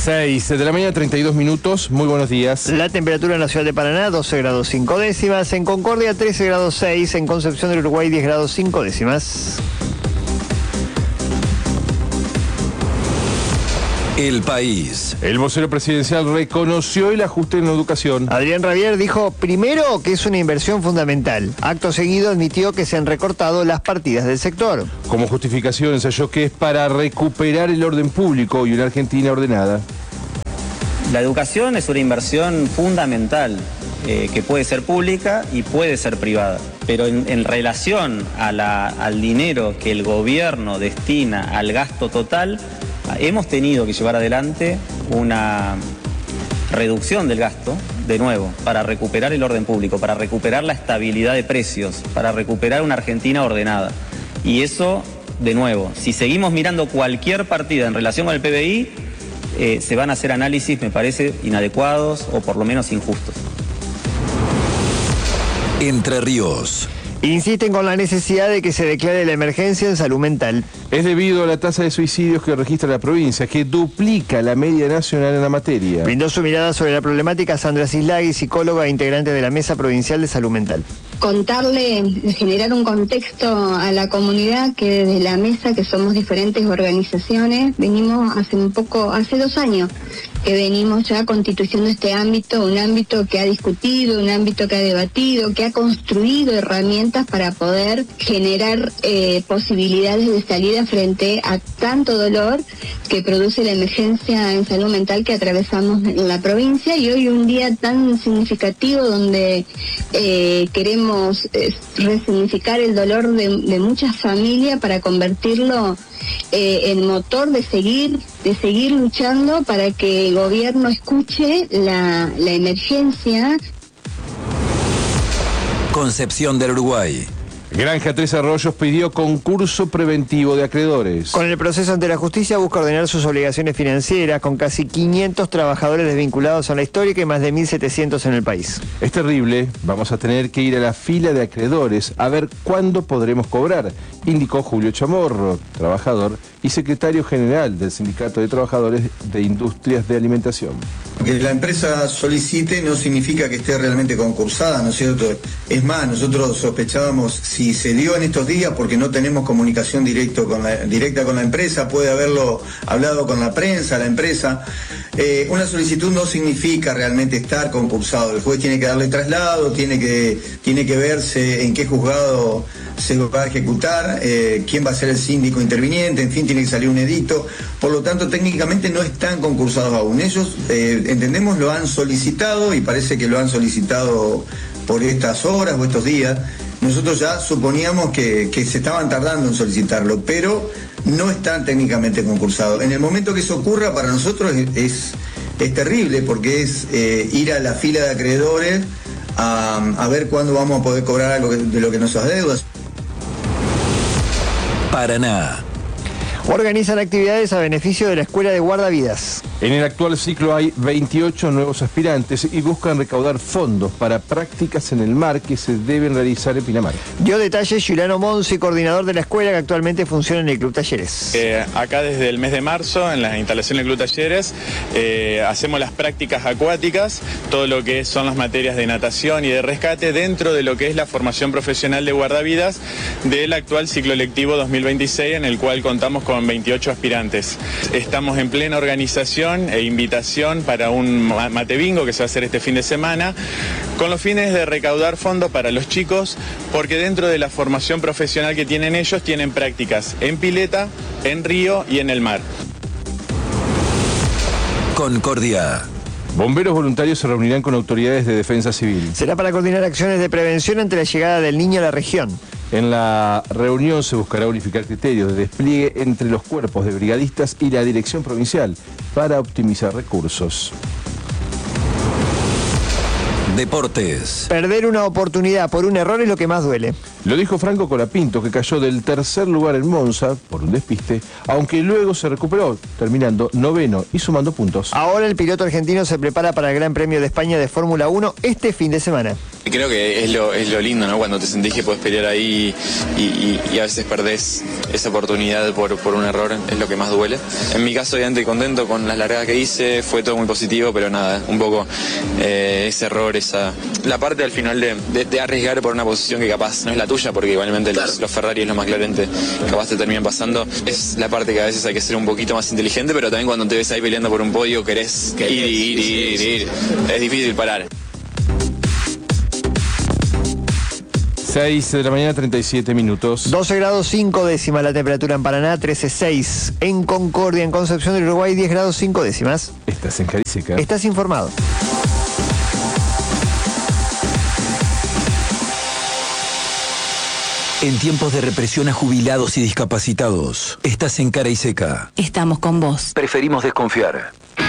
6 de la mañana, 32 minutos. Muy buenos días. La temperatura en la ciudad de Paraná, 12 grados 5 décimas. En Concordia, 13 grados 6. En Concepción del Uruguay, 10 grados 5 décimas. El País. El vocero presidencial reconoció el ajuste en la educación. Adrián Rabier dijo primero que es una inversión fundamental. Acto seguido admitió que se han recortado las partidas del sector. Como justificación ensayó que es para recuperar el orden público y una Argentina ordenada. La educación es una inversión fundamental que puede ser pública y puede ser privada. Pero en relación al dinero que el gobierno destina al gasto total, hemos tenido que llevar adelante una reducción del gasto, de nuevo, para recuperar el orden público, para recuperar la estabilidad de precios, para recuperar una Argentina ordenada. Y eso, de nuevo, si seguimos mirando cualquier partida en relación con el PBI, se van a hacer análisis, me parece, inadecuados o por lo menos injustos. Entre Ríos. Insisten con la necesidad de que se declare la emergencia en salud mental. Es debido a la tasa de suicidios que registra la provincia, que duplica la media nacional en la materia. Brindó su mirada sobre la problemática Sandra Cislagui, psicóloga e integrante de la Mesa Provincial de Salud Mental. Contarle, generar un contexto a la comunidad que desde la mesa, que somos diferentes organizaciones, venimos hace 2 años que venimos ya constituyendo este ámbito, un ámbito que ha discutido, un ámbito que ha debatido, que ha construido herramientas para poder generar posibilidades de salida frente a tanto dolor que produce la emergencia en salud mental que atravesamos en la provincia, y hoy un día tan significativo donde queremos resignificar el dolor de muchas familias para convertirlo en motor de seguir luchando para que el gobierno escuche la emergencia. Concepción del Uruguay. Granja Tres Arroyos pidió concurso preventivo de acreedores. Con el proceso ante la justicia busca ordenar sus obligaciones financieras, con casi 500 trabajadores desvinculados a la histórica y más de 1.700 en el país. Es terrible, vamos a tener que ir a la fila de acreedores a ver cuándo podremos cobrar, indicó Julio Chamorro, trabajador y secretario general del Sindicato de Trabajadores de Industrias de Alimentación. Que la empresa solicite no significa que esté realmente concursada, ¿no es cierto? Es más, nosotros sospechábamos si se dio en estos días porque no tenemos comunicación directa con la empresa, puede haberlo hablado con la prensa, la empresa. Una solicitud no significa realmente estar concursado. El juez tiene que darle traslado, tiene que verse en qué juzgado se va a ejecutar, quién va a ser el síndico interviniente, en fin, tiene que salir un edicto. Por lo tanto, técnicamente no están concursados aún. Ellos, entendemos, lo han solicitado y parece que lo han solicitado por estas horas o estos días. Nosotros ya suponíamos que se estaban tardando en solicitarlo, pero no están técnicamente concursados. En el momento que eso ocurra, para nosotros es terrible, porque es ir a la fila de acreedores a ver cuándo vamos a poder cobrar algo de lo que nos adeudas. Paraná. Organizan actividades a beneficio de la Escuela de Guardavidas. En el actual ciclo hay 28 nuevos aspirantes y buscan recaudar fondos para prácticas en el mar que se deben realizar en Pinamar. Dio detalles Giuliano Monsi, coordinador de la escuela que actualmente funciona en el Club Talleres. Acá desde el mes de marzo, en las instalaciones del Club Talleres, hacemos las prácticas acuáticas, todo lo que son las materias de natación y de rescate dentro de lo que es la formación profesional de guardavidas del actual ciclo lectivo 2026, en el cual contamos con 28 aspirantes. Estamos en plena organización e invitación para un mate bingo que se va a hacer este fin de semana, con los fines de recaudar fondos para los chicos, porque dentro de la formación profesional que tienen ellos, tienen prácticas en pileta, en río y en el mar. Concordia. Bomberos voluntarios se reunirán con autoridades de defensa civil. Será para coordinar acciones de prevención ante la llegada del niño a la región. En la reunión se buscará unificar criterios de despliegue entre los cuerpos de brigadistas y la dirección provincial para optimizar recursos. Deportes. Perder una oportunidad por un error es lo que más duele. Lo dijo Franco Colapinto, que cayó del tercer lugar en Monza por un despiste, aunque luego se recuperó, terminando noveno y sumando puntos. Ahora el piloto argentino se prepara para el Gran Premio de España de Fórmula 1 este fin de semana. Creo que es lo lindo, ¿no? Cuando te sentís que podés pelear ahí y a veces perdés esa oportunidad por un error, es lo que más duele. En mi caso, obviamente contento con las largadas que hice, fue todo muy positivo, pero nada, un poco ese error, la parte al final de arriesgar por una posición que capaz no es la tuya, porque igualmente los Ferrari y los McLaren capaz te terminan pasando, es la parte que a veces hay que ser un poquito más inteligente, pero también cuando te ves ahí peleando por un podio querés ir. Es difícil parar. 6 de la mañana, 37 minutos. 12 grados 5 décimas la temperatura en Paraná, 13,6 en Concordia, en Concepción del Uruguay, 10 grados 5 décimas. Estás en Cariseca. Estás informado. En tiempos de represión a jubilados y discapacitados, estás en Cara y Seca. Estamos con vos. Preferimos desconfiar.